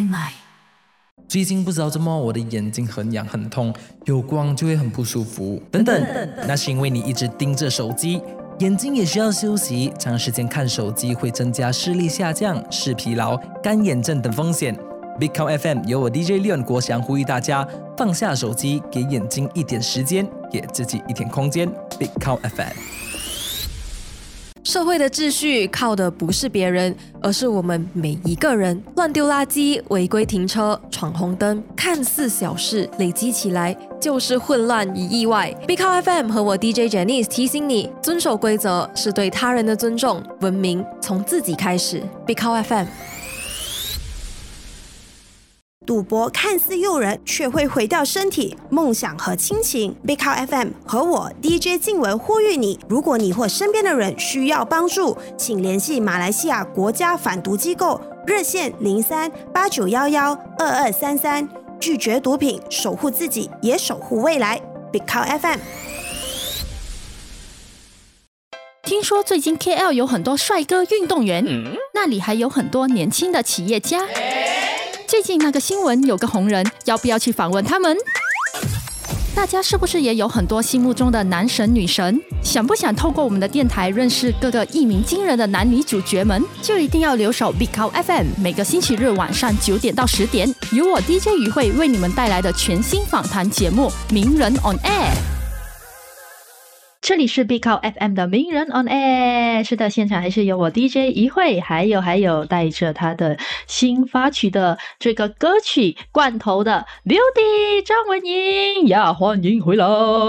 买。最近不知道怎么我的眼睛很痒很痛，有光就会很不舒服。等等，那是因为你一直盯着手机，眼睛也需要休息，长时间看手机会增加视力下降、视疲劳、干眼症等风险。Big Cow FM 由我 DJ Leon 国祥呼吁大家放下手机，给眼睛一点时间，给自己一点空间。Big Cow FM。 社会的秩序靠的不是别人，而是我们每一个人。乱丢垃圾、违规停车、闯红灯，看似小事，累积起来就是混乱与意外。Big Cow FM 和我 DJ Janice 提醒你，遵守规则是对他人的尊重，文明从自己开始。Big Cow FM。 赌博看似诱人，却会毁掉身体、梦想和亲情。Big Cow FM 和我 DJ 静文呼吁你：如果你或身边的人需要帮助，请联系马来西亚国家反毒机构热线03-8911-2233，拒绝毒品，守护自己，也守护未来。Big Cow FM。 听说最近 KL 有很多帅哥运动员，那里还有很多年轻的企业家。最近那个新闻有个红人，要不要去访问他们？大家是不是也有很多心目中的男神女神？想不想透过我们的电台认识各个一鸣惊人的男女主角们？就一定要留守 Big Cow FM， 每个星期日晚上9点到10点，由我 DJ 于慧为你们带来的全新访谈节目《名人 on Air》。这里是 Big Cow FM 的名人 on air， 是的，现场还是有我 DJ 一慧，还有带着他的新发曲的这个歌曲罐头的 Beauty 张文莹呀，欢迎回来。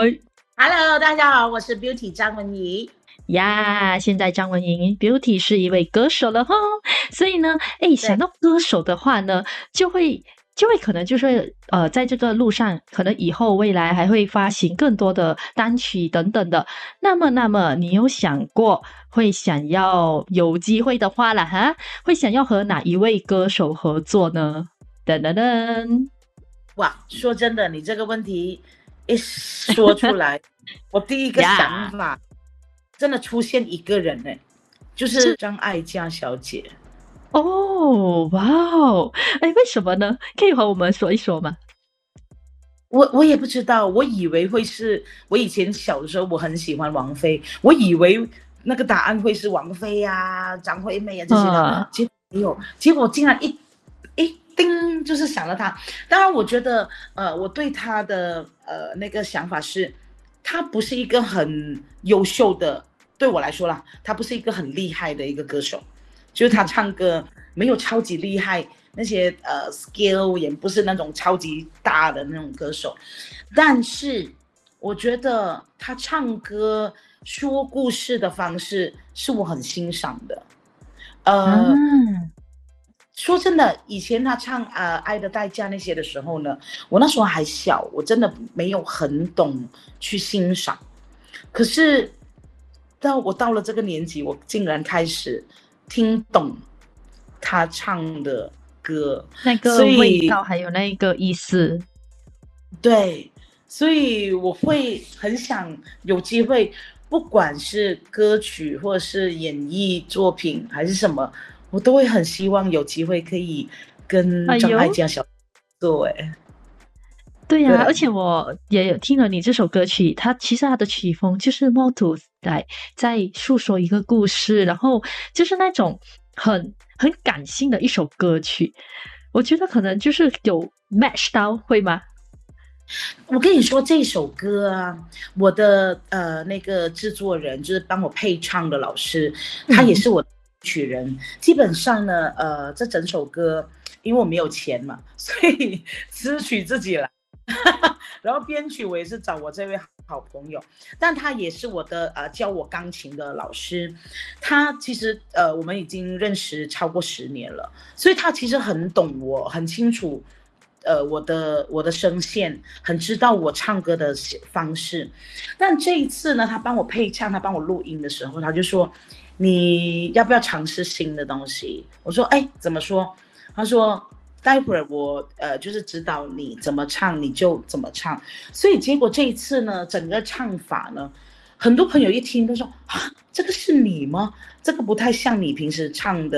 Hello， 大家好，我是 Beauty 张文莹呀。现在张文莹 Beauty 是一位歌手了哈，所以呢，想到歌手的话呢，就会可能就是在这个路上，可能以后未来还会发行更多的单曲等等的。那么你有想过会想要有机会的话啦哈，会想要和哪一位歌手合作呢？噔噔噔！ 哇，说真的，你这个问题一说出来，我第一个想法真的出现一个人就是张艾嘉小姐。 哦，哇哦，为什么呢？可以和我们说一说吗？ 我也不知道，我以为会是，我以前小的时候我很喜欢王菲，我以为那个答案会是王菲啊、张惠妹啊这些的，结果没有，结果竟然一叮就是想了她。当然，我觉得我对她的那个想法是，她不是一个很优秀的，对我来说啦，她不是一个很厉害的一个歌手。就是他唱歌没有超级厉害，那些skill 也不是那种超级大的那种歌手，但是我觉得他唱歌说故事的方式是我很欣赏的。说真的，以前他唱爱的代价那些的时候呢，我那时候还小，我真的没有很懂去欣赏。可是我到了这个年纪，我竟然开始听懂他唱的歌， 那个味道还有那个意思。 对，所以我会很想有机会，不管是歌曲或者是演艺作品还是什么，我都会很希望有机会可以跟张艾嘉小姐做。 对呀，而且我也有听了你这首歌曲，其实它的曲风就是mood to在诉说一个故事，然后就是那种很感性的一首歌曲。我觉得可能就是有 match 到，会吗？ 我跟你说，这首歌啊，我的那个制作人就是帮我配唱的老师，他也是我的曲人。基本上呢，这整首歌，因为我没有钱嘛，所以词曲自己来。然后编曲我也是找我这位好朋友，但他也是我的教我钢琴的老师。他其实我们已经认识超过10年了，所以他其实很懂我，很清楚我的声线，很知道我唱歌的方式。但这一次呢，他帮我配唱，他帮我录音的时候，他就说你要不要尝试新的东西？我说怎么说？他说待会儿我就是指导你怎么唱，你就怎么唱。所以结果这一次呢，整个唱法呢，很多朋友一听都说啊，这个是你吗？这个不太像你平时唱的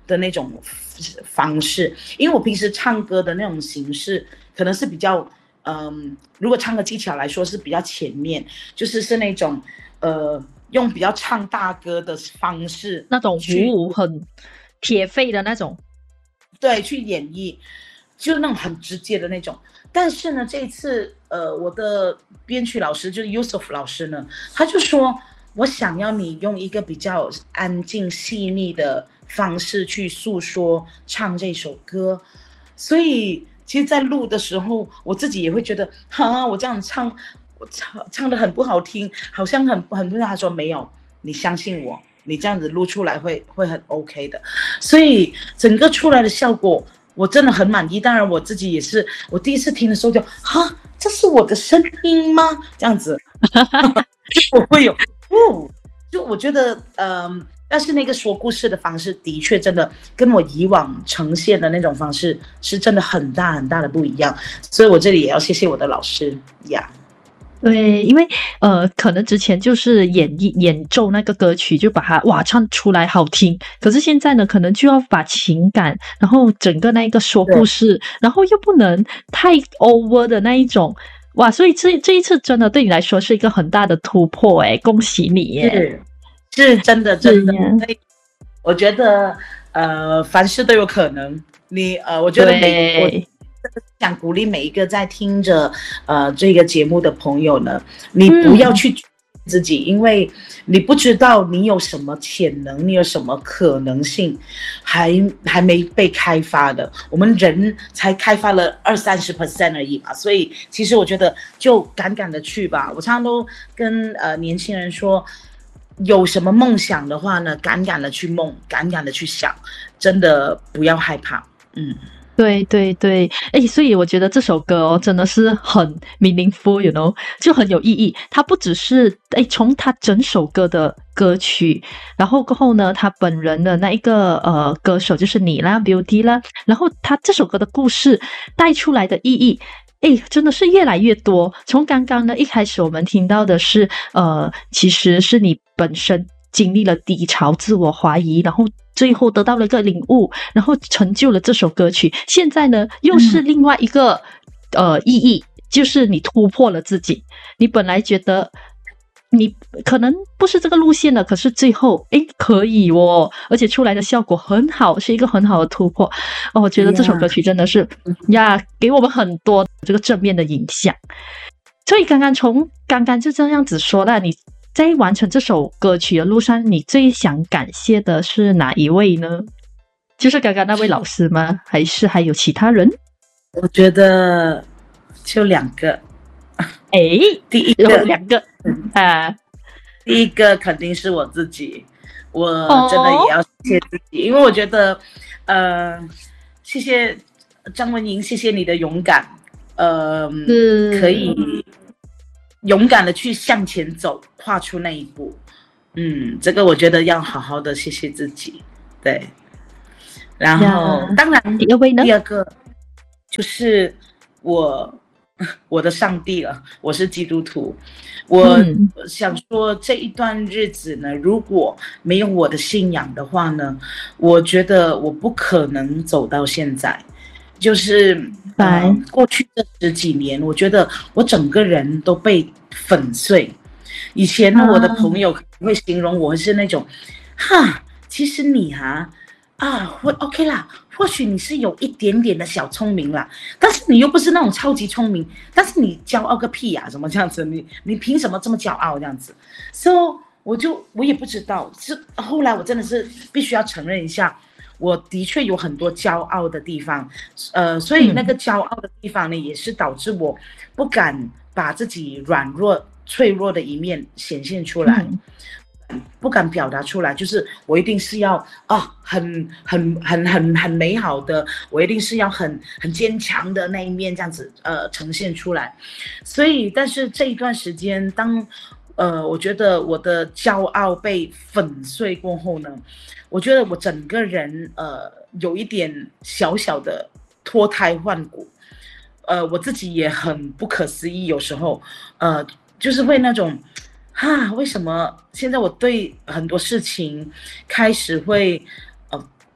的那种方式，因为我平时唱歌的那种形式可能是比较，如果唱歌技巧来说是比较前面，是那种用比较唱大歌的方式， 那种舞很铁肺的那种， 对，去演绎，就是那种很直接的那种。但是呢，这一次我的编曲老师就是 Yusuf 老师呢，他就说我想要你用一个比较安静细腻的方式去诉说唱这首歌，所以其实在录的时候我自己也会觉得我这样唱我唱得很不好听，好像很不好。他说没有，你相信我，你这样子录出来会很 OK 的。所以整个出来的效果我真的很满意。当然我自己也是，我第一次听的时候就这是我的声音吗？这样子我会有就我觉得但是那个说故事的方式的确真的跟我以往呈现的那种方式是真的很大很大的不一样，所以我这里也要谢谢我的老师呀。 对，因为可能之前就是演奏那个歌曲，就把它唱出来好听。可是现在呢，可能就要把情感，然后整个那一个说故事，然后又不能太 over 的那一种。所以这一次真的对你来说是一个很大的突破恭喜你耶！ 是真的。我觉得凡事都有可能。我觉得我想鼓励每一个在听着这个节目的朋友呢，你不要去自己，因为你不知道你有什么潜能，你有什么可能性还没被开发的。我们人才开发了20-30% 而已嘛，所以其实我觉得就敢的去吧。我常常都跟年轻人说，有什么梦想的话呢，敢的去梦，敢的去想，真的不要害怕。 对，所以我觉得这首歌真的是很 meaningful， you know， 就很有意义。它不只是从他整首歌的歌曲，然后过后呢，他本人的那一个歌手就是你啦 Beauty 啦，然后他这首歌的故事带出来的意义真的是越来越多。从刚刚呢一开始我们听到的是其实是你本身经历了低潮，自我怀疑，然后最后得到了一个领悟，然后成就了这首歌曲。现在呢又是另外一个意义，就是你突破了自己。你本来觉得你可能不是这个路线的，可是最后可以而且出来的效果很好，是一个很好的突破。我觉得这首歌曲真的是给我们很多这个正面的影响。所以从刚刚就这样子说了，你在完成这首歌曲的路上，你最想感谢的是哪一位呢？就是刚刚那位老师吗？还是还有其他人？ 我觉得就2个。第一个 2个第一个肯定是我自己，我真的也要谢谢自己，因为我觉得谢谢张文莹，谢谢你的勇敢，可以勇敢的去向前走，跨出那一步。这个我觉得要好好的谢谢自己。对，然后当然第二个就是我的上帝了，我是基督徒。我想说这一段日子呢，如果没有我的信仰的话呢，我觉得我不可能走到现在。就是过去这10几年，我觉得我整个人都被粉碎。以前呢，我的朋友会形容我是那种其实你会 OK 啦，或许你是有一点点的小聪明啦，但是你又不是那种超级聪明，但是你骄傲个屁呀，怎么这样子？你凭什么这么骄傲这样子？ So 我也不知道，是后来我真的是必须要承认一下，我的确有很多骄傲的地方，所以那个骄傲的地方呢，也是导致我不敢把自己软弱脆弱的一面显现出来。不敢表达出来，就是我一定是要很美好的，我一定是要很坚强的那一面这样子呈现出来。所以但是这一段时间当我觉得我的骄傲被粉碎过后呢，我觉得我整个人有一点小小的脱胎换骨，我自己也很不可思议，有时候就是会那种为什么现在我对很多事情开始会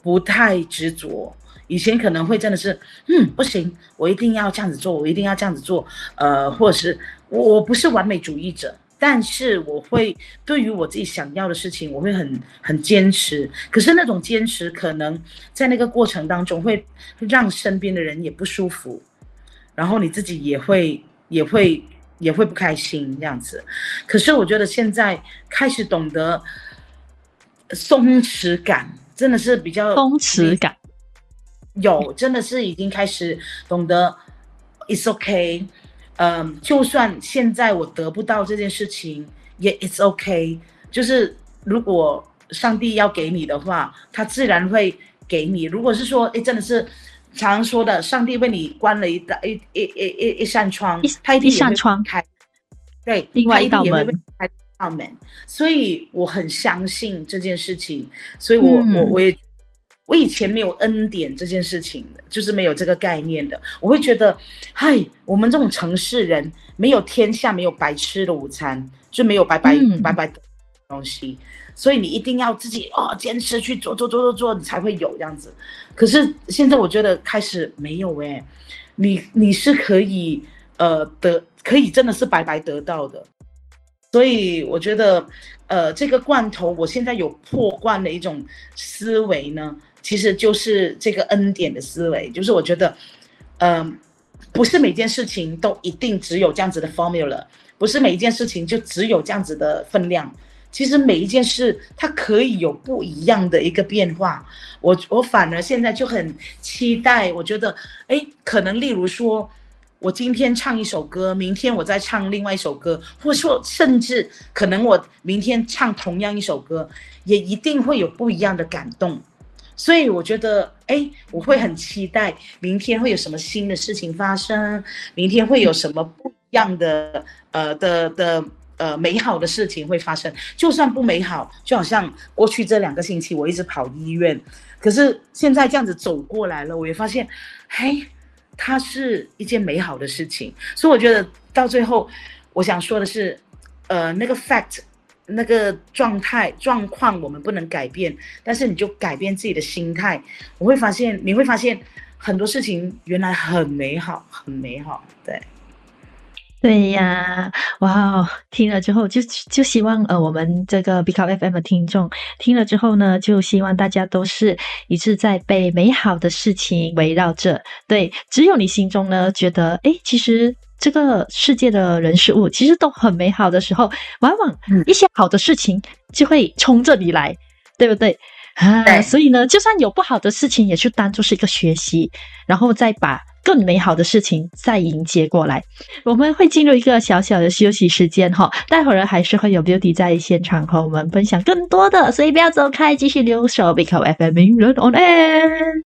不太执着。以前可能会真的是，不行，我一定要这样子做，我一定要这样子做，或者是我不是完美主义者，但是我会对于我自己想要的事情，我会很坚持。可是那种坚持，可能在那个过程当中会让身边的人也不舒服，然后你自己也会不开心这样子。可是我觉得现在开始懂得松弛感，真的是比较松弛感。 真的是已经开始懂得 it's okay， 就算现在我得不到这件事情，也 it's okay， 就是如果上帝要给你的话，他自然会给你。如果是说，真的是常常说的，上帝为你关了一扇窗，他一定也会开，对， 另外一道门， 开道门。所以我很相信这件事情，所以我以前没有恩典这件事情的，就是没有这个概念的。我会觉得，我们这种城市人没有天下没有白吃的午餐，就没有白白的东西，所以你一定要自己坚持去做，你才会有这样子。可是现在我觉得开始没有你是可以可以真的是白白得到的。所以我觉得这个罐头我现在有破罐的一种思维呢，其实就是这个恩典的思维，就是我觉得不是每件事情都一定只有这样子的 formula， 不是每一件事情就只有这样子的分量，其实每一件事它可以有不一样的一个变化。我反而现在就很期待，我觉得可能例如说我今天唱一首歌，明天我再唱另外一首歌，或者说甚至可能我明天唱同样一首歌，也一定会有不一样的感动。所以我觉得我会很期待明天会有什么新的事情发生，明天会有什么不一样的美好的事情会发生。就算不美好，就好像过去这2个星期我一直跑医院，可是现在这样子走过来了，我也发现它是一件美好的事情。所以我觉得到最后我想说的是那个 fact， 那个状况我们不能改变，但是你就改变自己的心态，你会发现很多事情原来很美好，很美好。 对呀，哇，听了之后就希望我们这个 Big FM 的听众听了之后呢，就希望大家都是一直在被美好的事情围绕着。对，只有你心中呢觉得其实这个世界的人事物其实都很美好的时候，往往一些好的事情就会冲着你来，对不对？所以呢，就算有不好的事情，也就当作是一个学习，然后再把更美好的事情再迎接过来。我们会进入一个小小的休息时间待会儿还是会有 Beauty 在现场和我们分享更多的，所以不要走开，继续留守 Big FM 音乐 on air。